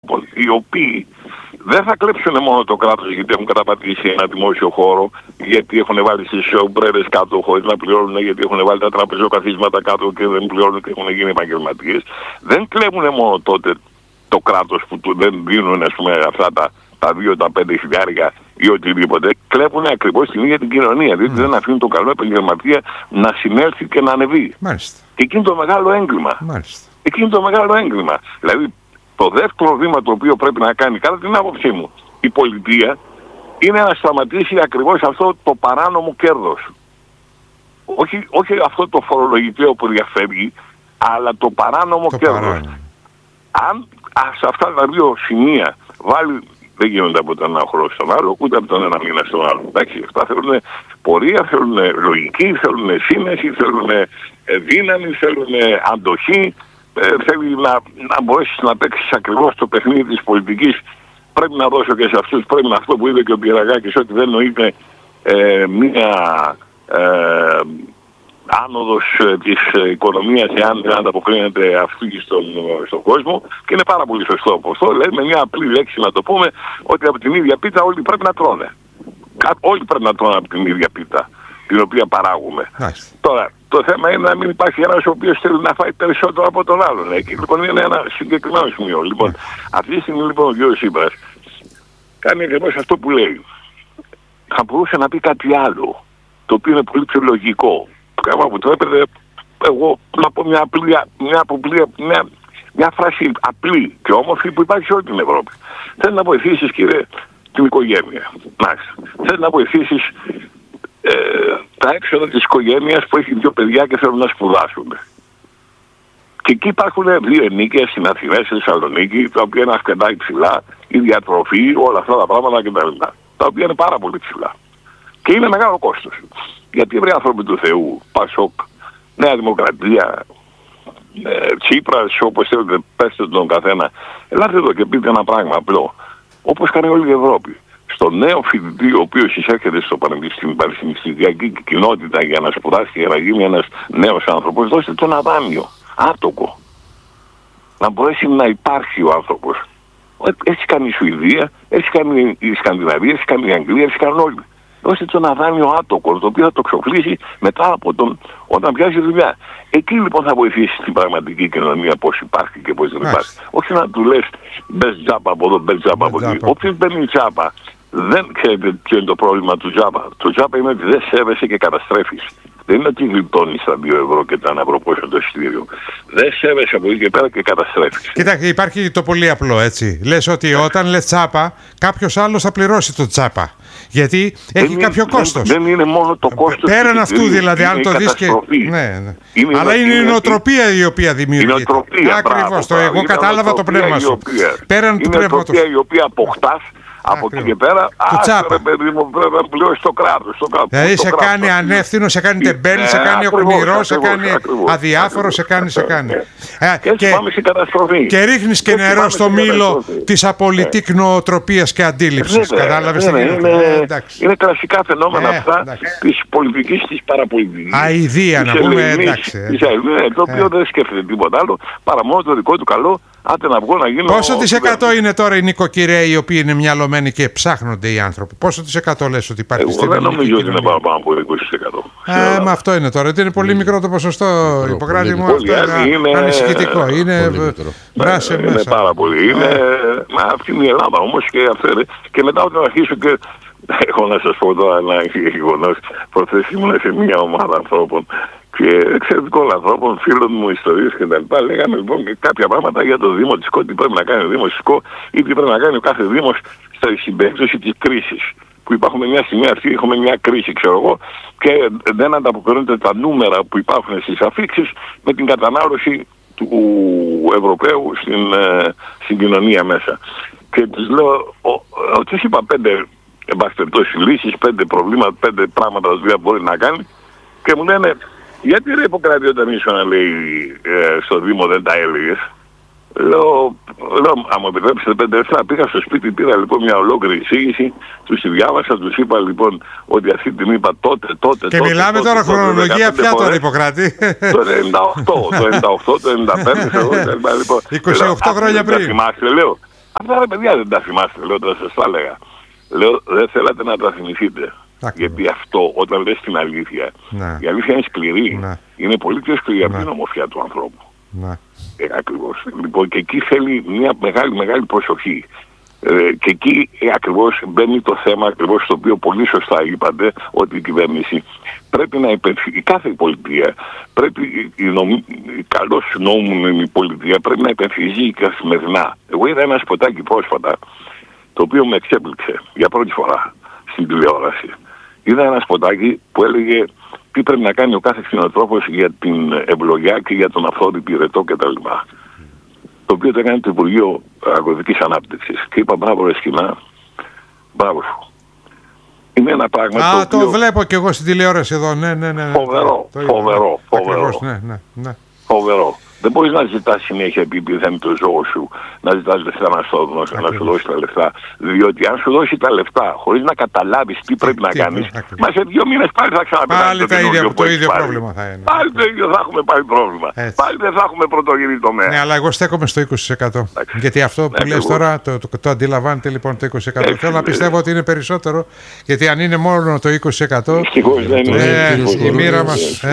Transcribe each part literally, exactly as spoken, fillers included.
οι οποίοι δεν θα κλέψουν μόνο το κράτος γιατί έχουν καταπατήσει ένα δημόσιο χώρο, γιατί έχουν βάλει στις ομπρέλες κάτω χωρίς να πληρώνουν, γιατί έχουν βάλει τα τραπεζοκαθίσματα κάτω και δεν πληρώνουν και έχουν γίνει επαγγελματίες. Δεν κλέβουν μόνο τότε το κράτος που του δεν δίνουν, ας πούμε, αυτά τα, τα δύο, τα πέντε χιλιάρια ή οτιδήποτε. Κλέβουν ακριβώς την ίδια την κοινωνία, διότι mm. δεν αφήνουν τον καλό επαγγελματία να συνέλθει και να ανεβεί. Μάλιστα. Και εκείνο το μεγάλο έγκλημα. Μάλιστα. Εκείνο το μεγάλο έγκλημα. Δηλαδή, το δεύτερο βήμα το οποίο πρέπει να κάνει, κατά την άποψή μου, η πολιτεία, είναι να σταματήσει ακριβώς αυτό το παράνομο κέρδος. Όχι, όχι αυτό το φορολογικό που διαφεύγει, αλλά το παράνομο το κέρδος. Παράνομο. Αν σε αυτά τα δύο σημεία βάλει, δεν γίνονται από τον ένα χρόνο στον άλλο, ούτε από τον ένα μήνα στον άλλο. Εντάξει, αυτά θέλουν πορεία, θέλουν λογική, θέλουν σύνεση, θέλουν δύναμη, θέλουν αντοχή. Ε, θέλει να, να μπορέσεις να παίξεις ακριβώς το παιχνίδι της πολιτικής. Πρέπει να δώσω και σε αυτούς, πρέπει να αυτό που είπε και ο Πυραγάκης, ότι δεν νοείται ε, μία ε, άνοδος ε, της οικονομίας εάν δεν ανταποκρίνεται αυτή στον, στον κόσμο, και είναι πάρα πολύ σωστό από αυτό. Δηλαδή με μια απλή λέξη να το πούμε ότι από την ίδια πίτα όλοι πρέπει να τρώνε. Όλοι πρέπει να τρώνε από την ίδια πίτα την οποία παράγουμε. Άχι. Τώρα, το θέμα είναι να μην υπάρχει ένας ο οποίος θέλει να φάει περισσότερο από τον άλλον. Εκεί λοιπόν είναι ένα συγκεκριμένο σημείο. Λοιπόν, αυτή τη στιγμή λοιπόν ο κ. Τσίπρας κάνει ακριβώς αυτό που λέει. Θα μπορούσε να πει κάτι άλλο, το οποίο είναι πολύ πιο λογικό. Κάμα που το έπαιρνε εγώ να πω μια απλή, μια, απλή, μια, μια φράση απλή και όμορφη που υπάρχει σε όλη την Ευρώπη. Θέλει να βοηθήσεις, κύριε, την οικογένεια. Μάλιστα. Θέλει να βοηθήσεις Ε, τα έξοδα της οικογένειας που έχει δύο παιδιά και θέλουν να σπουδάσουν. Και εκεί υπάρχουν δύο ενίκες στην Αθηνά, στη Θεσσαλονίκη, τα οποία είναι αρκετά υψηλά, η διατροφή, όλα αυτά τα πράγματα κτλ. Τα οποία είναι πάρα πολύ ψηλά. Και είναι μεγάλο κόστος. Γιατί οι άνθρωποι του Θεού, Πασόκ, Νέα Δημοκρατία, ε, Τσίπρας, όπως θέλετε, πέστε τον καθένα, ελάτε εδώ και πείτε ένα πράγμα απλό. Όπως κάνει όλη η Ευρώπη. Στο νέο φοιτητή, ο οποίος εισέρχεται στο πανεπιστήμιο, πανεπιστημιακή κοινότητα για να σπουδάσει και για να γίνει ένας νέος άνθρωπος, δώστε το ένα δάνειο, άτοκο. Να μπορέσει να υπάρχει ο άνθρωπος. Έτσι κάνει η Σουηδία, έτσι κάνει η Σκανδιναβία, έτσι κάνει η Αγγλία, έτσι κάνουν όλοι. Δώστε το ένα δάνειο άτοκο, το οποίο θα το ξοφλήσει μετά από τον, όταν πιάσει δουλειά. Εκεί λοιπόν θα βοηθήσει την πραγματική κοινωνία πώς υπάρχει και πώς δεν υπάρχει. Όχι να του λες μπες τζάπα από εδώ, μπες τζάπα από εκεί. Όποιος μπαίνει τζάπα, δεν ξέρετε ποιο είναι το πρόβλημα του τζάπα. Το τζάπα είναι ότι δεν σέβεσαι και καταστρέφεις. Δεν είναι ότι γλιτώνεις τα δύο ευρώ και τα ένα ευρώ πόσο το εισιτήριο. Δεν σέβεσαι από εκεί και πέρα και καταστρέφεις. Κοίτα, υπάρχει το πολύ απλό έτσι. Λες ότι όταν λες τσάπα, κάποιος άλλος θα πληρώσει το τσάπα. Γιατί δεν έχει είναι, κάποιο δεν, κόστος. Δεν είναι μόνο το κόστος. Πέραν αυτού δηλαδή, αν το δεις και. Ναι, ναι. Είναι αλλά είναι, είναι η νοοτροπία η οποία δημιουργείται. Ακριβώς. Το, εγώ κατάλαβα το πνεύμα σου. Πέραν του πνεύματος. Είναι η νοοτροπία η οποία αποκτάς. Από εκεί και πέρα, άσχερε παιδί μου, πρέπει να πληρώσει το κράτος. Δηλαδή σε κάνει ανεύθυνο, σε κάνει τεμπέλη, σε κάνει οκνηρό, σε κάνει αδιάφορο, σε κάνει, σε κάνει. Και πάμε σε καταστροφή. Και ρίχνεις και νερό στο μήλο της απολυτικ νοοτροπίας και αντίληψης. Κατάλαβες τι γίνεται. Είναι κλασικά φαινόμενα αυτά της πολιτικής, της παραπολιτικής. Αηδία να πούμε, εντάξει. Το οποίο δεν σκέφτεται τίποτα άλλο παρά μόνο το δικό του καλό. Άντε να βγω να γίνω. Πόσο της εκατό είναι τώρα οι νοικοκυρέοι οι οποίοι είναι μυαλωμένοι και ψάχνονται οι άνθρωποι? Πόσο της εκατό λες ότι υπάρχει εγώ στην ελληνική κοινωνία? Εγώ δεν νομίζω ότι είναι πάνω από είκοσι τοις εκατό. Ε, μα αυτό είναι τώρα. Είναι πολύ μικρό το ποσοστό, Ιπποκράτη μου. Αυτό είναι ανησυχητικό. Είναι μπράσε μέσα. Είναι πάρα πολύ. Είναι... Μα αυτή είναι η Ελλάδα όμως και, και μετά όταν αρχίσω και... Έχω να σας πω τώρα ένα γεγονός. Προχθές ήμουν σε μια ομάδα ανθρώπων και εξαιρετικών ανθρώπων, φίλων μου, ιστορίες κτλ. Λέγαμε λοιπόν και κάποια πράγματα για το Δήμο της ΚΟ, τι πρέπει να κάνει ο Δήμος της ΚΟ ή τι πρέπει να κάνει ο κάθε Δήμος στην περίπτωση της κρίσης. Που υπάρχουμε μια στιγμή αυτή, έχουμε μια κρίση, ξέρω εγώ, και δεν ανταποκρίνονται τα νούμερα που υπάρχουν στις αφήξεις με την κατανάλωση του Ευρωπαίου στην, στην κοινωνία μέσα. Και τους λέω, τους είπα πέντε εν πάση περιπτώσει λύσεις, πέντε προβλήματα, πέντε πράγματα τα οποία μπορεί να κάνει και μου λένε, γιατί ρε Ιπποκράτη όταν ήσουν λέει ε, στο Δήμο δεν τα έλεγες? Λέω, λέω αν μου επιτρέψετε πέντε λεπτά, πήγα στο σπίτι, πήρα λοιπόν μια ολόκληρη εισήγηση, τους τη διάβασα, τους είπα λοιπόν ότι αυτή την είπα τότε, τότε, και τότε. Και μιλάμε τότε, τώρα τότε, χρονολογία πια τώρα Ιπποκράτη. Το ενενήντα οκτώ, το ενενήντα οκτώ, το ενενήντα πέντε, λοιπόν. είκοσι οκτώ χρόνια πριν. Θυμάστε, λέω. Αυτά ρε παιδιά δεν τα θυμάστε, λέω, τώρα σας τα έλεγα. Λέω, δεν θέλατε να τα θυμηθείτε. Γιατί αυτό, όταν λες την αλήθεια, να. η αλήθεια είναι σκληρή. Να. Είναι πολύ πιο σκληρή από την ομορφιά του ανθρώπου. Να. Ε, ακριβώς. Λοιπόν, και εκεί θέλει μια μεγάλη μεγάλη προσοχή. Ε, και εκεί ε, ακριβώς μπαίνει το θέμα, ακριβώς το οποίο πολύ σωστά είπατε, ότι η κυβέρνηση πρέπει να υπερφύγει, η κάθε πολιτεία, πρέπει, η, νομ, η καλώς νόμιμη πολιτεία πρέπει να υπερφυγεί καθημερινά. Εγώ είδα ένα σποτάκι πρόσφατα, το οποίο με εξέπληξε για πρώτη φορά στην τηλεόραση. Είδα ένα σποτάκι που έλεγε τι πρέπει να κάνει ο κάθε κτηνοτρόφος για την ευλογιά και για τον αυθόρμητο πυρετό κτλ. Το οποίο το έκανε το Υπουργείο Αγροτικής Ανάπτυξης. Και είπα μπράβο ρε Σκηνά, μπράβο σου. Είναι ένα πράγμα Α, το οποίο... το βλέπω και εγώ στην τηλεόραση εδώ, ναι, ναι, ναι. Φοβερό, το φοβερό, φοβερό. Ακριβώς, ναι, ναι, ναι. Φοβερό. Δεν μπορείς να ζητάς συνέχεια επειδή δεν είναι το ζώο σου, να ζητάς λεφτά να σου, να σου δώσει τα λεφτά. Διότι αν σου δώσει τα λεφτά χωρίς να καταλάβεις τι πρέπει τι, να κάνεις, μα σε δύο μήνες πάλι θα ξαναπετάξεις το, το ίδιο, το ίδιο πάλι. πρόβλημα θα είναι. Πάλι το ίδιο θα έχουμε πάλι πρόβλημα. Έτσι. Πάλι δεν θα έχουμε πρωτογενή τομέα. Ναι, αλλά εγώ στέκομαι στο είκοσι τοις εκατό. Εντάξει. Γιατί αυτό που ναι, λες τώρα το, το, το αντιλαμβάνεται λοιπόν το είκοσι τοις εκατό. Έτσι, Θέλω να πιστεύω ότι είναι περισσότερο, γιατί αν είναι μόνο το είκοσι τοις εκατό. Ευτυχώς δεν είναι. Η μοίρα μας.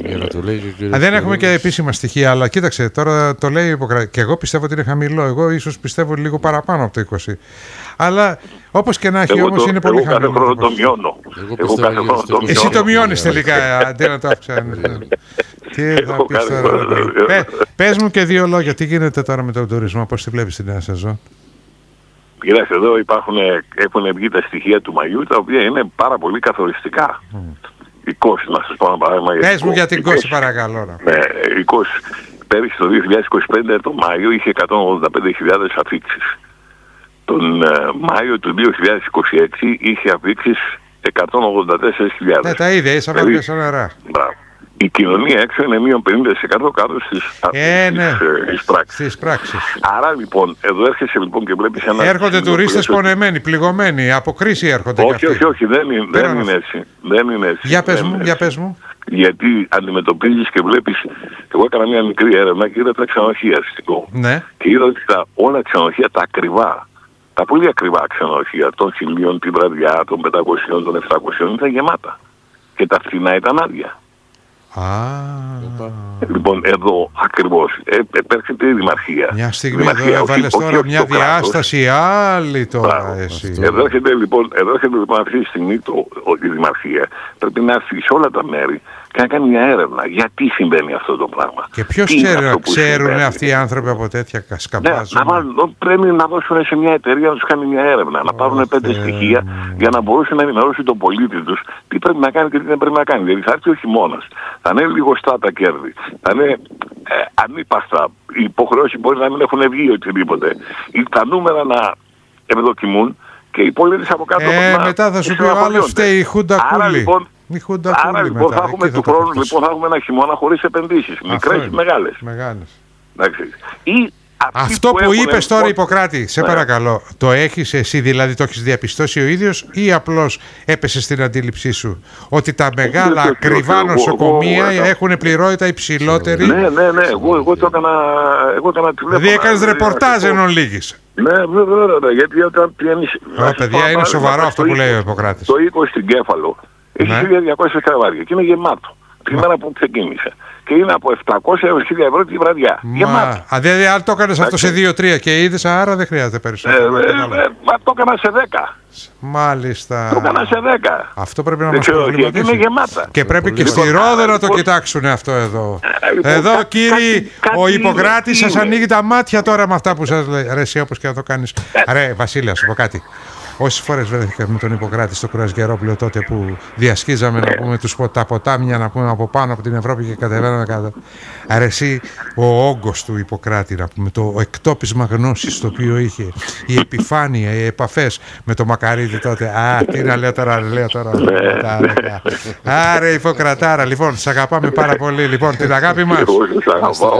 Δεν έχουμε και επίσημα στοιχεία, αλλά κοίταξε τώρα. Το λέει υποκρα... και εγώ πιστεύω ότι είναι χαμηλό. Εγώ ίσως πιστεύω λίγο παραπάνω από το είκοσι. Αλλά όπως και να έχει όμως το, είναι πολύ εγώ χαμηλό. Κάθε χρόνο το μειώνω. Εγώ εγώ κάθε χρόνο το μειώνω. Εσύ το μειώνεις τελικά αντί να το αυξάνεις. Τι θα πεις τώρα. Πέ, πες μου και δύο λόγια. Τι γίνεται τώρα με τον τουρισμό, πώς τη βλέπεις τη νέα σεζόν? Κοιτάξτε, εδώ υπάρχουν, έχουν βγει τα στοιχεία του Μαγιού, τα οποία είναι πάρα πολύ καθοριστικά. Mm. Η Κώση, να σας πω ένα παράδειγμα. Πες μου για την Κώση παρακαλώ. Ναι, η Κώση. Πέρυσι το δύο χιλιάδες είκοσι πέντε το Μάιο είχε εκατόν ογδόντα πέντε χιλιάδες αφήξεις. Τον ε, Μάιο του δύο χιλιάδες είκοσι έξι είχε αφήξεις εκατόν ογδόντα τέσσερις χιλιάδες. Ναι, τα ίδια, ίσα βάρκα σαν νερά. Η κοινωνία έξω είναι μείον πενήντα τοις εκατό κάτω στις, ε, ναι. στις, στις, πράξεις. στις πράξεις. Άρα λοιπόν, εδώ έρχεσαι λοιπόν και βλέπεις ένα... Έρχονται τουρίστες πονεμένοι, πληγωμένοι, από κρίση έρχονται. Όχι, όχι, όχι, δεν είναι, δεν είναι έτσι. Δεν είναι έτσι. Για πες μου, για πες μου. Γιατί αντιμετωπίζεις και βλέπεις, εγώ έκανα μια μικρή έρευνα και είδα τα ξενοδοχεία αστικό. Ναι. Και είδα ότι τα, όλα ξενοδοχεία τα ακριβά, τα πολύ ακριβά ξενοδοχεία των χιλίων τη βραδιά, των πεντακοσίων, των επτακοσίων ήταν γεμάτα. Και τα φθηνά ήταν άδεια. Ah. Λοιπόν, εδώ ακριβώς ε, επέρχεται η Δημαρχία. Μια στιγμή δημαρχία, εδώ έβαλες τώρα όχι, μια διάσταση κράτος. Άλλη τώρα Μπράβο. Εσύ. Εδώ έρχεται λοιπόν, εδώ έρχεται, λοιπόν αυτή τη στιγμή το, η Δημαρχία πρέπει να έρθει σε όλα τα μέρη και να κάνει μια έρευνα. Γιατί συμβαίνει αυτό το πράγμα. Και ποιος ξέρει, ξέρουν αυτοί οι άνθρωποι από τέτοια σκαμπάζουν. Ναι, να, πρέπει να δώσουν σε μια εταιρεία να τους κάνει μια έρευνα. Να πάρουν oh, πέντε στοιχεία για να μπορούσαν να ενημερώσουν τον πολίτη τους τι πρέπει να κάνει και τι δεν πρέπει να κάνει. Δηλαδή θα έρθει ο χειμώνας. Θα είναι λιγοστά τα κέρδη. Θα είναι ε, ανύπαστα. Οι υποχρεώσεις μπορεί να μην έχουν βγει οτιδήποτε. Τα νούμερα να ευδοκιμούν και οι πολίτες από κάτω... Ε, να, μετά θα σου πει ο άλλος φταίει η Χούντα Κούλη. Λοιπόν, Χούντα άρα κούλη λοιπόν μετά, θα έχουμε του χρόνου λοιπόν, θα έχουμε ένα χειμώνα χωρίς επενδύσεις. Μικρές ή μεγάλες. Μεγάλες. Ή αυτό που, που είπες τώρα, Ιπποκράτη, σε ναι. παρακαλώ, το έχεις εσύ, δηλαδή το έχεις διαπιστώσει ο ίδιος ή απλώς έπεσε στην αντίληψή σου ότι τα μεγάλα ακριβά νοσοκομεία έχουν πληρότητα υψηλότερη? Ναι, ναι, ναι, εγώ, εγώ το έκανα, εγώ έκανα τηλέφωνα. Δηλαδή έκανες ρεπορτάζ εν ολίγης. Ναι, βέβαια, γιατί όταν πιένεις... Ω, παιδιά, είναι σοβαρό αυτό που λέει ο Ιπποκράτης. Το είκοσι στην Κέφαλο έχει χίλια διακόσια καραβάρια και είναι γεμάτο. Την μέρα που ξεκίνησε. Και είναι από επτακόσια έως χίλια ευρώ τη βραδιά. Γεμάτο. Αν δηλαδή, το έκανες αυτό σε δύο τρία και είδες, άρα δεν χρειάζεται περισσότερο. Ε, ε, ε, μα το έκανα σε δέκα. Μάλιστα. Το έκανα σε δέκα. Αυτό πρέπει να μας προβληματίσει. Είναι γεμάτα. Και πρέπει και στη Ρόδο να το κοιτάξουν αυτό εδώ. Εδώ κύριοι, ο Ιπποκράτης σας ανοίγει τα μάτια τώρα με αυτά που σας λέει. Ρε εσύ, όπως και να το κάνεις. Ρε Βασίλεια, σου πω κάτι. Όσες φορές βρέθηκα με τον Ιπποκράτη στο Κουρασγερόπουλο τότε που διασχίζαμε να πούμε τους, τα ποτάμια να πούμε από πάνω από την Ευρώπη και κατεβαίναμε κάτω. Άρα εσύ ο όγκος του Ιπποκράτη να πούμε, το εκτόπισμα γνώσης το οποίο είχε, η επιφάνεια, οι επαφές με το Μακαρίδη τότε. Α, τι να λέω τώρα, λέω τώρα. Άρα Ιπποκρατάρα, λοιπόν, σ' αγαπάμε πάρα πολύ. Λοιπόν, την αγάπη μας.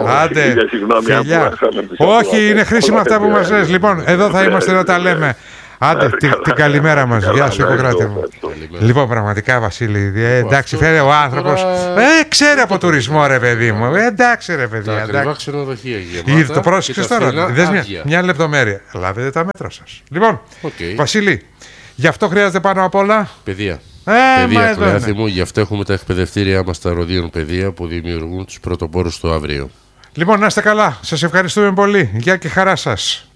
Άντε, φιλιά. Όχι, είναι χρήσιμα αυτά που μας λες. Λοιπόν, εδώ θα είμαστε να τα λέμε. Άντε, την, την καλημέρα μας. Γεια σου, Ιπποκράτη μου. Λοιπόν, πραγματικά, Βασίλη, ε, εντάξει, φέρε ο άνθρωπος. Ε, ξέρει από τουρισμό, ρε παιδί μου. Ε, εντάξει, ρε παιδί. Τα ακριβά ξενοδοχεία γεμάτα. Το πρόσεξες τώρα. Δες μια, μια λεπτομέρεια. Λάβετε τα μέτρα σας. Λοιπόν, okay. Βασίλη, γι' αυτό χρειάζεται πάνω απ' όλα παιδεία. Ε, παιδεία, Κλεάθη μου, γι' αυτό έχουμε τα εκπαιδευτήριά μας τα Ροδίων Παιδεία που δημιουργούν τους πρωτοπόρους στο αύριο. Λοιπόν, να είστε καλά. Σας ευχαριστούμε πολύ. Γεια και χαρά σας.